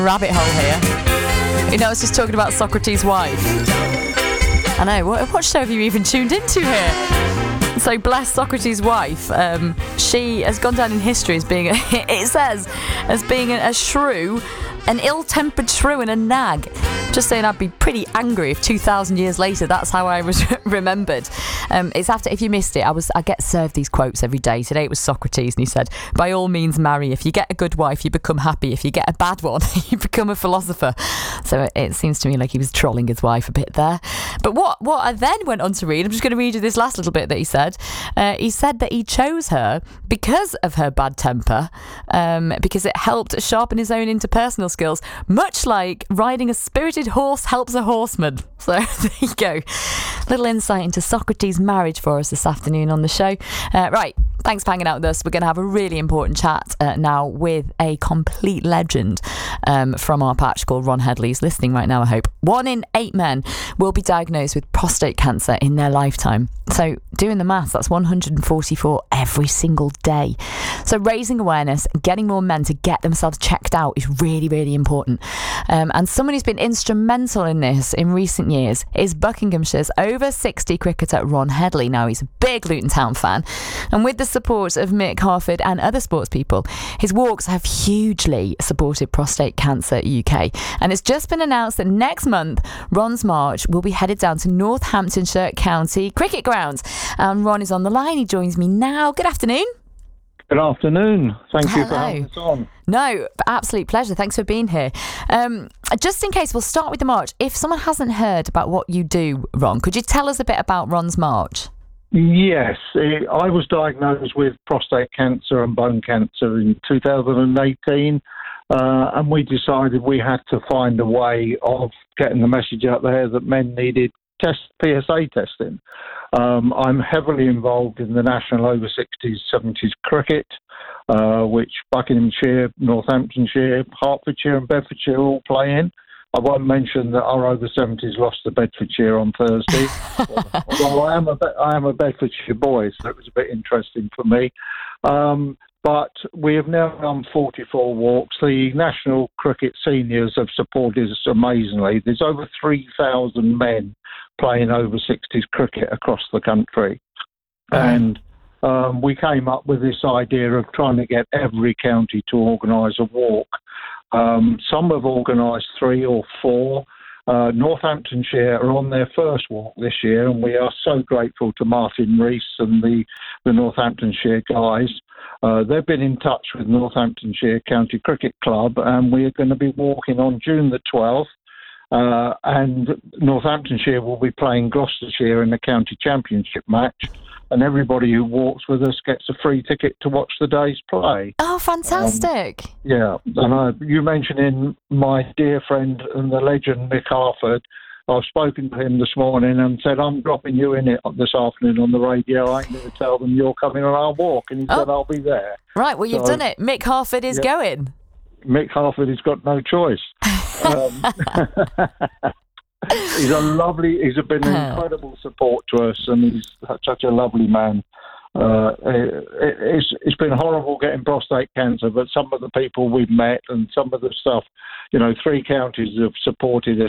rabbit hole here. I was just talking about Socrates' wife. I know, what show have you even tuned into here? So bless Socrates' wife. She has gone down in history as being, as being a shrew, an ill-tempered shrew and a nag. Just saying, I'd be pretty angry if 2,000 years later that's how I was remembered. It's after, if you missed it, I get served these quotes every day. Today it was Socrates, and he said, by all means marry. If you get a good wife, you become happy. If you get a bad one, you become a philosopher. So it seems to me like he was trolling his wife a bit there. But what I then went on to read, I'm just going to read you this last little bit that he said. He said that he chose her because of her bad temper, because it helped sharpen his own interpersonal skills, much like riding a spirited horse helps a horseman. So there you go. Little insight into Socrates' marriage for us this afternoon on the show. Right, thanks for hanging out with us. We're going to have a really important chat now with a complete legend from our patch called Ron Headley. He's listening right now, I hope. 1 in 8 men will be diagnosed with prostate cancer in their lifetime. So doing the maths, that's 144 every single day. So raising awareness, getting more men to get themselves checked out is really, really important. And someone who's been instrumental in this in recent years is Buckinghamshire's over 60 cricketer Ron Headley. Now, he's a big Luton Town fan, and with the support of Mick Harford and other sports people, his walks have hugely supported Prostate Cancer UK. And it's just been announced that next month, Ron's march will be headed down to Northamptonshire County Cricket Ground. And Ron is on the line. He joins me now. Good afternoon. Good afternoon. Thank you for having us on. No, absolute pleasure. Thanks for being here. Just in case, we'll start with the march. If someone hasn't heard about what you do, Ron, could you tell us a bit about Ron's march? Yes, I was diagnosed with prostate cancer and bone cancer in 2018, and we decided we had to find a way of getting the message out there that men needed PSA testing. I'm heavily involved in the national over 60s, 70s cricket, which Buckinghamshire, Northamptonshire, Hertfordshire and Bedfordshire all play in. I won't mention that our over 70s lost to Bedfordshire on Thursday. Although I am a Bedfordshire boy, so it was a bit interesting for me. But we have now done 44 walks. The National Cricket Seniors have supported us amazingly. There's over 3,000 men playing over 60s cricket across the country. And we came up with this idea of trying to get every county to organise a walk. Some have organised 3 or 4. Northamptonshire are on their first walk this year, and we are so grateful to Martin Rees and the Northamptonshire guys. They've been in touch with Northamptonshire County Cricket Club, and we are going to be walking on June the 12th. And Northamptonshire will be playing Gloucestershire in the county championship match, and everybody who walks with us gets a free ticket to watch the day's play. Oh, fantastic. Yeah, and you mentioning my dear friend and the legend Mick Harford. I've spoken to him this morning and said, I'm dropping you in it this afternoon on the radio. I'm going to tell them you're coming on our walk. And he said, I'll be there. Right, well, you've done it. Mick Harford is going. Mick Harford has got no choice. He's been an incredible support to us, and he's such a lovely man. It's been horrible getting prostate cancer, but some of the people we've met and some of the stuff, 3 counties have supported us